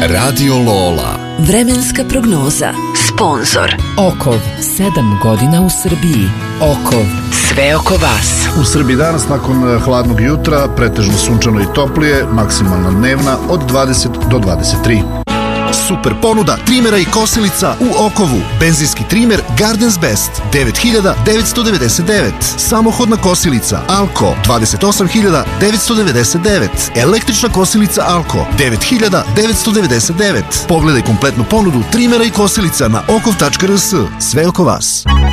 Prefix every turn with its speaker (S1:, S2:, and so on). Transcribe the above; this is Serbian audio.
S1: Radio Lola.
S2: Vremenska prognoza. Sponzor
S3: Okov, 7 godina u Srbiji. Okov, sve oko vas.
S4: U Srbiji danas nakon hladnog jutra pretežno sunčano i toplije, maksimalna dnevna od 20 do 23.
S5: Super ponuda trimera i kosilica u Okovu. Benzinski trimer Gardens Best 9.999. Samohodna kosilica Alko 28.999. Električna kosilica Alko 9.999. Pogledaj kompletnu ponudu trimera i kosilica na okov.rs. Sve oko vas.